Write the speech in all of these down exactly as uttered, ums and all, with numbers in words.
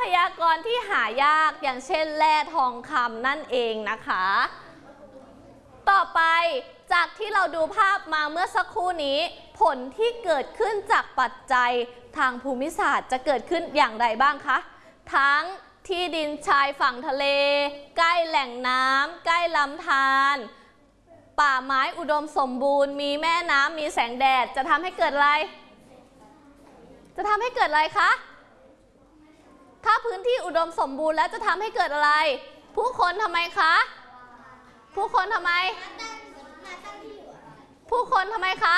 ยากรณ์ที่หายากอย่างเช่นแร่ทองคำนั่นเองนะคะต่อไปจากที่เราดูภาพมาเมื่อสักครู่นี้ผลที่เกิดขึ้นจากปัจจัยทางภูมิศาสตร์จะเกิดขึ้นอย่างไรบ้างคะทั้งที่ดินชายฝั่งทะเลใกล้แหล่งน้ำใกล้ลำธารป่าไม้อุดมสมบูรณ์มีแม่น้ำมีแสงแดดจะทำให้เกิดอะไรจะทำให้เกิดอะไรคะถ้าพื้นที่อุดมสมบูรณ์แล้วจะทำให้เกิดอะไรผู้คนทำไมคะผู้คนทำไมผู้คนทำไมคะ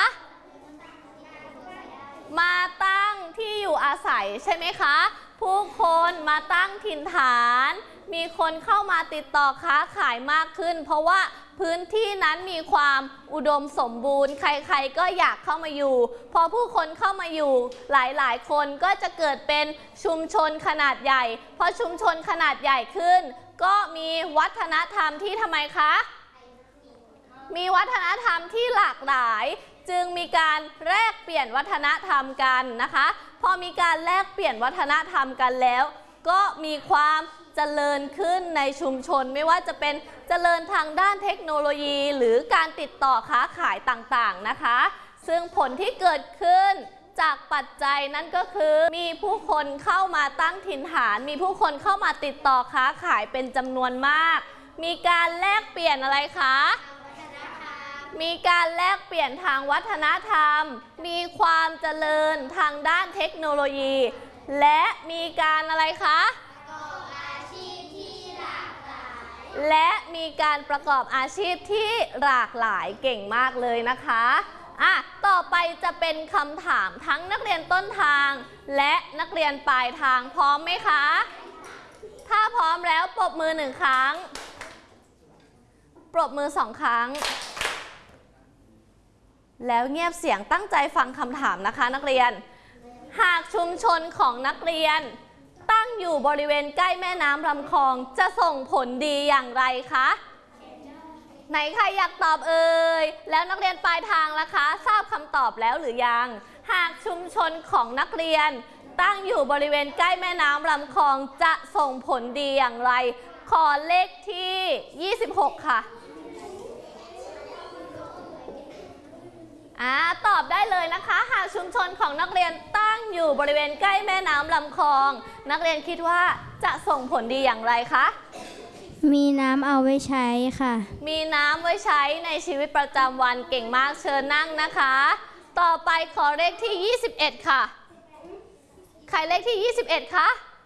มาตั้งที่อยู่อาศัยใช่ไหมคะผู้คนมาตั้งถิ่นฐานมีคนเข้ามาติดต่อค้าขายมากขึ้นเพราะว่าพื้นที่นั้นมีความอุดมสมบูรณ์ใครๆก็อยากเข้ามาอยู่พอผู้คนเข้ามาอยู่หลายๆคนก็จะเกิดเป็นชุมชนขนาดใหญ่พอชุมชนขนาดใหญ่ขึ้นก็มีวัฒนธรรมที่ทำไมคะมีวัฒนธรรมที่หลากหลายจึงมีการแลกเปลี่ยนวัฒนธรรมกันนะคะพอมีการแลกเปลี่ยนวัฒนธรรมกันแล้วก็มีความเจริญขึ้นในชุมชนไม่ว่าจะเป็นเจริญทางด้านเทคโนโลยีหรือการติดต่อค้าขายต่างๆนะคะซึ่งผลที่เกิดขึ้นจากปัจจัยนั้นก็คือมีผู้คนเข้ามาตั้งถิ่นฐานมีผู้คนเข้ามาติดต่อค้าขายเป็นจำนวนมากมีการแลกเปลี่ยนอะไรคะมีการแลกเปลี่ยนทางวัฒนธรรมมีความเจริญทางด้านเทคโนโลยีและมีการอะไรคะและมีการประกอบอาชีพที่หลากหลายเก่งมากเลยนะคะอ่ะต่อไปจะเป็นคำถามทั้งนักเรียนต้นทางและนักเรียนปลายทางพร้อมไหมคะถ้าพร้อมแล้วปรบมือหนึ่งครั้งปรบมือสองครั้งแล้วเงียบเสียงตั้งใจฟังคำถามนะคะนักเรียนหากชุมชนของนักเรียนตั้งอยู่บริเวณใกล้แม่น้ำลำคลองจะส่งผลดีอย่างไรคะไหนใครอยากตอบเอ่ยแล้วนักเรียนปลายทางล่ะคะทราบคำตอบแล้วหรือยังหากชุมชนของนักเรียนตั้งอยู่บริเวณใกล้แม่น้ำลำคลองจะส่งผลดีอย่างไรขอเลขที่ยี่สิบหกค่ะอ่าตอบได้เลยนะคะหากชุมชนของนักเรียนตั้งอยู่บริเวณใกล้แม่น้ำลำคลองนักเรียนคิดว่าจะส่งผลดีอย่างไรคะมีน้ำเอาไว้ใช้ค่ะมีน้ำไว้ใช้ในชีวิตประจำวันเก่งมากเชิญนั่งนะคะต่อไปขอเลขที่ยี่สิบเอ็ดค่ะใครเลขที่ยี่สิบเอ็ดคะ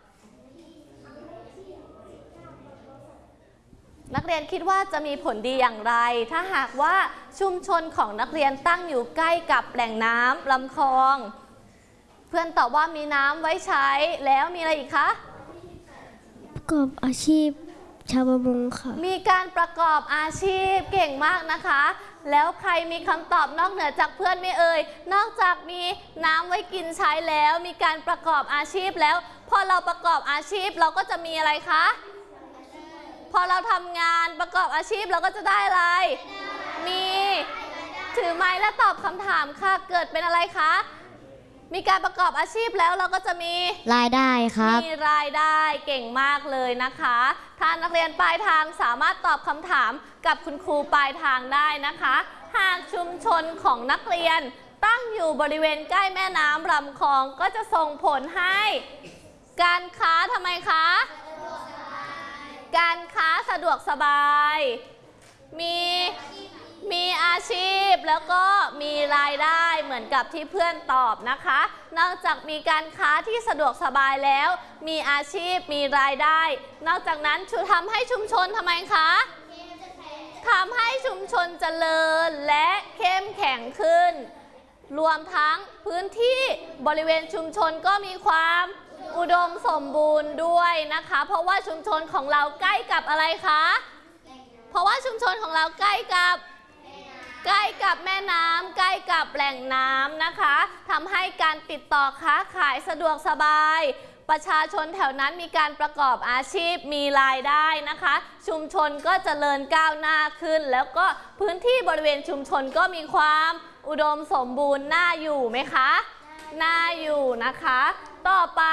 นักเรียนคิดว่าจะมีผลดีอย่างไรถ้าหากว่าชุมชนของนักเรียนตั้งอยู่ใกล้กับแหล่งน้ำลำคลองเพื่อนตอบว่ามีน้ำไว้ใช้แล้วมีอะไรอีกคะประกอบอาชีพชาวประมงค่ะมีการประกอบอาชีพเก่งมากนะคะแล้วใครมีคำตอบนอกเหนือจากเพื่อนไม่เอ่ยนอกจากมีน้ำไว้กินใช้แล้วมีการประกอบอาชีพแล้วพอเราประกอบอาชีพเราก็จะมีอะไรคะพอเราทำงานประกอบอาชีพเราก็จะได้อะไรมีถือไม้และตอบคำถามค่ะเกิดเป็นอะไรคะมีการประกอบอาชีพแล้วเราก็จะมีรายได้ครับมีรายได้เก่งมากเลยนะคะถ้านักเรียนปลายทางสามารถตอบคำถามกับคุณครูปลายทางได้นะคะหากชุมชนของนักเรียนตั้งอยู่บริเวณใกล้แม่น้ำลำคลองก็จะส่งผลให้การค้าทำไมคะการค้าสะดวกสบายมีมีอาชีพแล้วก็มีรายได้เหมือนกับที่เพื่อนตอบนะคะนอกจากมีการค้าที่สะดวกสบายแล้วมีอาชีพมีรายได้นอกจากนั้นชูทำให้ชุมชนทำไมคะทำให้ชุมชนเจริญและเข้มแข็งขึ้นรวมทั้งพื้นที่บริเวณชุมชนก็มีความอุดมสมบูรณ์ด้วยนะคะเพราะว่าชุมชนของเราใกล้กับอะไรคะเพราะว่าชุมชนของเราใกล้กับใกล้กับแม่น้ำใกล้กับแหล่งน้ำนะคะทำให้การติดต่อค้าขายสะดวกสบายประชาชนแถวนั้นมีการประกอบอาชีพมีรายได้นะคะชุมชนก็เจริญก้าวหน้าขึ้นแล้วก็พื้นที่บริเวณชุมชนก็มีความอุดมสมบูรณ์น่าอยู่ไหมคะน่าอยู่นะคะต่อไป